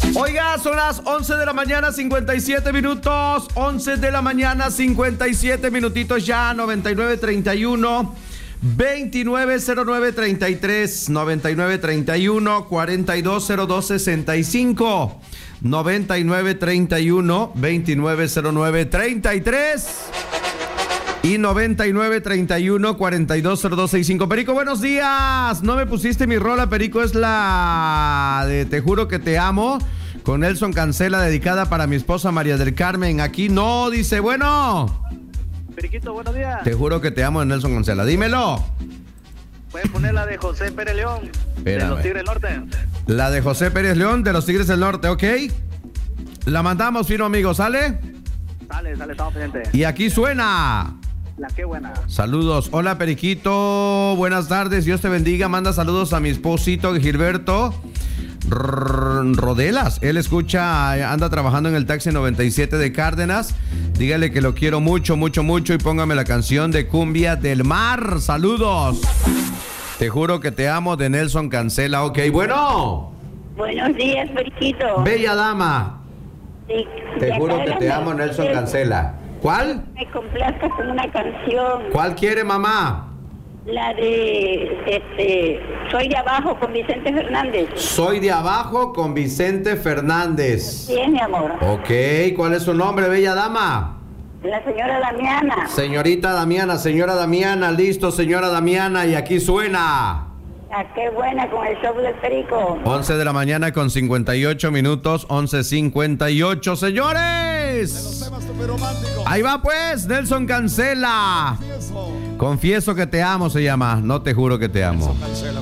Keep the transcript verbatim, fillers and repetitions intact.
Oiga, son las once de la mañana, cincuenta y siete minutos. once de la mañana, cincuenta y siete minutitos ya. noventa y nueve treinta y uno, veintinueve cero nueve treinta y tres, noventa y nueve treinta y uno, cuarenta y dos cero dos sesenta y cinco, noventa y nueve treinta y uno, veintinueve cero nueve treinta y tres y noventa y nueve treinta y uno, cuarenta y dos cero dos sesenta y cinco. Perico, buenos días. No me pusiste mi rola, Perico, es la de Te juro que te amo, con Nelson Cancela, dedicada para mi esposa María del Carmen. Aquí no, dice, bueno. Periquito, buenos días. Te juro que te amo, de Nelson Cancela. Dímelo. Puedes poner la de José Pérez León, Espérame. de los Tigres del Norte. La de José Pérez León, de los Tigres del Norte, ¿ok? La mandamos, fino amigo, ¿sale? Sale, sale, estamos pendientes. Y aquí suena. La qué buena. Saludos. Hola, Periquito. Buenas tardes. Dios te bendiga. Manda saludos a mi esposito Gilberto Rodelas. Él escucha, anda trabajando en el taxi noventa y siete de Cárdenas. Dígale que lo quiero mucho, mucho, mucho. Y póngame la canción de Cumbia del Mar. Saludos. Te juro que te amo, de Nelson Cancela. Ok, bueno. Buenos días, Periquito. Bella dama. Sí, Te juro que te amo, Nelson Cancela. ¿Cuál? Me complazcas con una canción. ¿Cuál quiere, mamá? La de, este, Soy de Abajo, con Vicente Fernández. Soy de Abajo, con Vicente Fernández. Sí, mi amor. Ok, ¿cuál es su nombre, bella dama? La señora Damiana. Señorita Damiana, señora Damiana, listo, señora Damiana, y aquí suena. Ah, qué buena con el show del Perico. once de la mañana con cincuenta y ocho minutos, once cincuenta y ocho, señores. Ahí va pues, Nelson Cancela. Confieso que te amo, se llama. No te juro que te amo.